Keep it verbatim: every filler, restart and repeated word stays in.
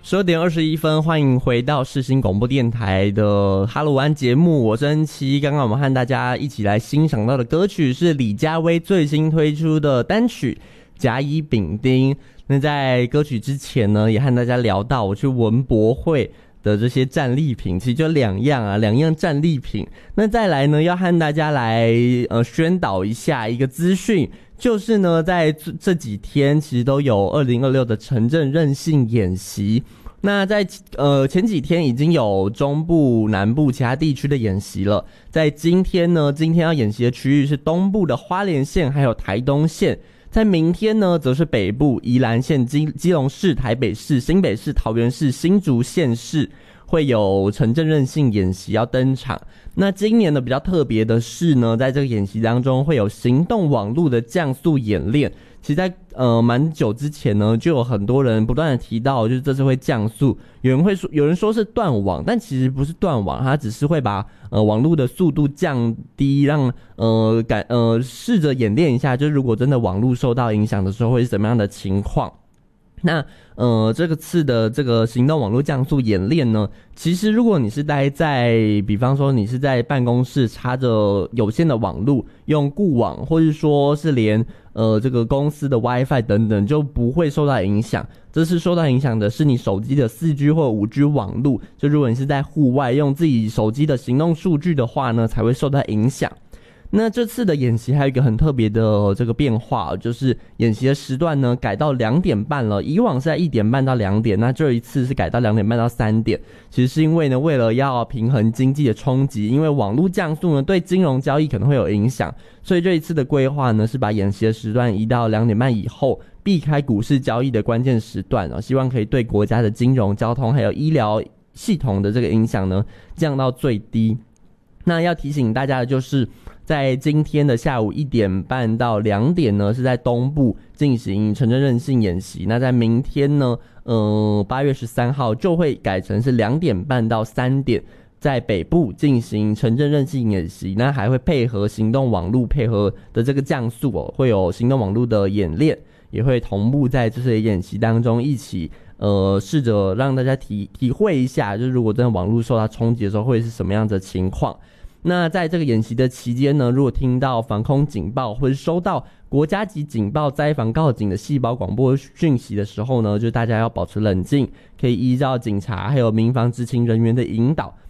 十二点二十一分，欢迎回到世新广播电台的哈喽晚安节目，我是恩琪。刚刚我们和大家一起来欣赏到的歌曲是李佳薇最新推出的单曲《甲乙丙丁》。那在歌曲之前呢，也和大家聊到我去文博会的这些战利品，其实就两样啊，两样战利品。那再来呢，要和大家来呃宣导一下一个资讯，就是呢，在这几天其实都有二零二六的城镇韧性演习。那在呃前几天已经有中部、南部其他地区的演习了，在今天呢，今天要演习的区域是东部的花莲县还有台东县。在明天呢，则是北部宜兰县、基基隆市、台北市、新北市、桃园市、新竹县市会有城镇韧性演习要登场。那今年的比较特别的是呢，在这个演习当中会有行动网络的降速演练。其实在呃蛮久之前呢，就有很多人不断的提到，就是这次会降速。有人会说，有人说是断网，但其实不是断网，它只是会把呃网络的速度降低，让呃感呃试着演练一下，就是如果真的网络受到影响的时候会是怎么样的情况。那呃这个次的这个行动网络降速演练呢，其实如果你是待在比方说你是在办公室插着有线的网路，用固网，或是说是连呃这个公司的 WiFi 等等，就不会受到影响。这次受到影响的是你手机的 四 G 或 五 G 网路，就如果你是在户外用自己手机的行动数据的话呢，才会受到影响。那这次的演习还有一个很特别的这个变化，就是演习的时段呢改到两点半了，以往是在一点半到两点，那这一次是改到两点半到三点。其实是因为呢，为了要平衡经济的冲击，因为网络降速呢对金融交易可能会有影响，所以这一次的规划呢是把演习的时段移到两点半以后，避开股市交易的关键时段哦，希望可以对国家的金融、交通还有医疗系统的这个影响呢降到最低。那要提醒大家的就是，在今天的下午一点半到两点呢，是在东部进行城镇韧性演习。那在明天呢，呃，八月十三号就会改成是两点半到三点，在北部进行城镇韧性演习。那还会配合行动网路配合的这个降速哦，会有行动网路的演练，也会同步在这些演习当中一起。呃，试着让大家体体会一下，就是如果真的网络受到冲击的时候，会是什么样的情况。那在这个演习的期间呢，如果听到防空警报或是收到国家级警报灾防告警的细胞广播讯息的时候呢，就大家要保持冷静，可以依照警察还有民防执勤人员的引导，